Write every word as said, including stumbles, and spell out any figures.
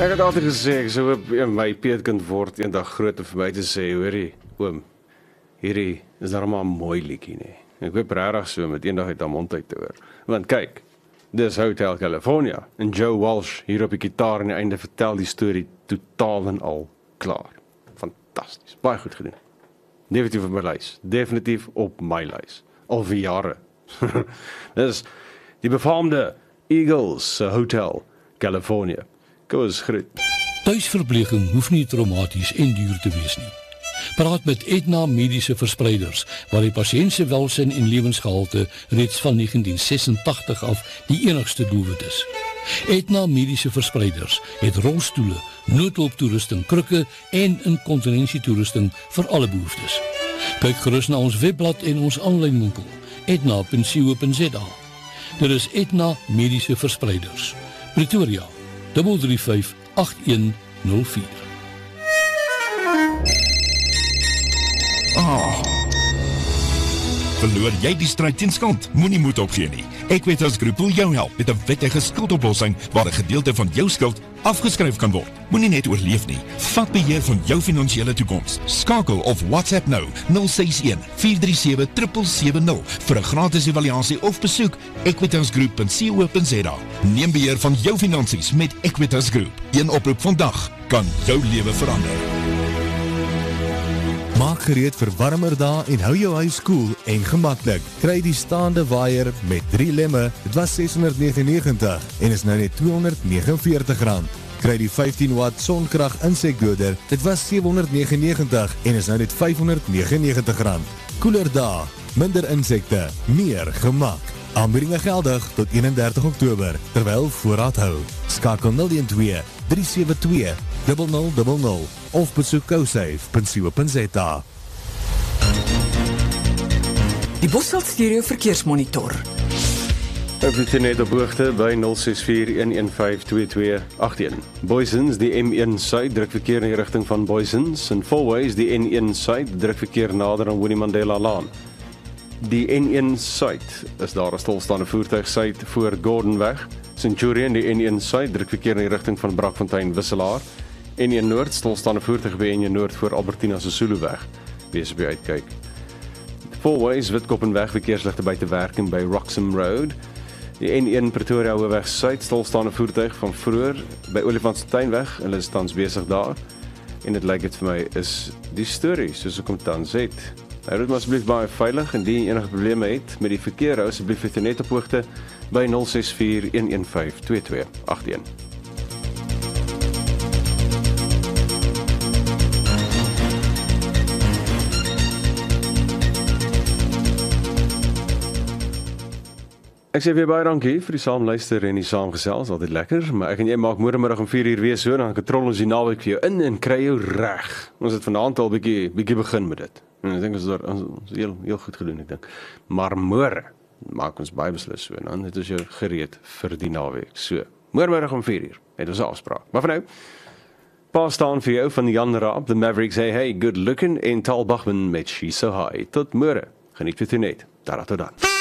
Ek het altyd gesê, ek sou op my peetkind word eendag groot en vir my te sê, hoorie, oom, hierdie is daar maar 'n mooi liedjie, nee. Ek hoop regtig so met eendag uit haar mond uit te hoor. Want kyk, dis Hotel California en Joe Walsh hier op die gitaar aan die einde vertel die storie totaal en al klaar. Fantasties, baie goed gedoen. Definitief op my lys, definitief op my lys. Al vir jare. Dis die befaamde Eagles Hotel California. Koos groet. Tuisverpleging hoef nie traumaties en duur te wees nie. Praat met Aetna Mediese Verspreiders, waar die pasiënt se welsyn en lewensgehalte reeds van negentien sesentagtig af die enigste doelwit is. Aetna Mediese Verspreiders het rolstoele, noodhulptoerusting, krikke en inkontinensietoerusting vir alle behoeftes. Kyk gerus na ons webblad en ons aanlyn winkel, aetna punt co punt za. Dit is Aetna Mediese Verspreiders. Pretoria, drie drie vyf agt een nul vier. Ah. Verloor jy die stryd teen skuld? Moenie moed opgee nie. Equitas Groep wil jou help met 'n wettige skuldoplossing waar 'n gedeelte van jou skuld afgeskryf kan word. Moenie net oorleef nie. Vat beheer van jou finansiële toekoms. Skakel of WhatsApp nou nul ses een vier drie sewe sewe sewe nul vir 'n gratis evaluasie of besoek equitas groep punt co punt za. Neem beheer van jou finansies met Equitas Groep. Een oproep vandag kan jou lewe verander. Maak gereed vir warmer dae en hou jou huis koel en gemaklik. Kry die staande waaier met drie lemme, dit was ses honderd negenennegentig en is nou net tweehonderdnegenenveertig rand. Kry die vyftien watt sonkrag insekdoder, dit was sewe honderd negenennegentig en is nou net vyfhonderd negenennegentig rand. Koeler dae, minder insekte, meer gemak. Aanbiedinge geldig tot eenendertig Oktober, terwyl voorraad hou. Skakel nul een twee drie sewe twee nul nul nul nul of besoek cosafe punt co punt za. Die Bosveld Stereo Verkeersmonitor. Ek het net op hoogte by nul ses vier een een vyf twee twee agt een. Boysens, die M een Suid druk verkeer in die rigting van Boysens en Fourways, die N een Suid druk verkeer nader aan Winnie Mandela Laan. Die N een Suid is daar 'n stilstaande voertuig suid voor Gordonweg. Centurion, die N een Suid druk verkeer in die rigting van Brakfontein Wisselaar. N een Noord stilstaande voertuig by N een Noord voor Albertina Sisuluweg. Wees op die uitkyk. Fourways Witkop en weg verkeersligte buite werking by Roxham Road. Die N een Pretoria Hoofweg Suid stilstaande voertuig van vroeër by Olifantsfontein-weg, hulle is tans besig daar. En dit lyk dit vir my is die storie soos ek hom tans het. Hou dit maar asseblief baie veilig, indien jy enige probleme het met die verkeer, hou asseblief het net op hoogte by nul ses vier een een vyf twee twee agt een. Ek sê weer baie dankie vir die saamluister en die saamgesels, altyd lekker, maar ek en jy maak môremiddag om vier uur weer so, dan kontrol ons die naweek vir jou in en kry jou reg. Ons het vanaand al bietjie bietjie begin met dit. En ek dink ons het ons heel heel goed gedoen, ek dink. Maar môre maak ons baie beslis so en dan het ons jou gereed vir die naweek. So, môremiddag om vier uur het ons 'n afspraak. Maar vir nou, pa staan vir jou van Jan Raab, The Mavericks, hey hey, good looking en Tal Bachman met She's So High. Tot môre. Geniet vir toe net. Daar tot dan.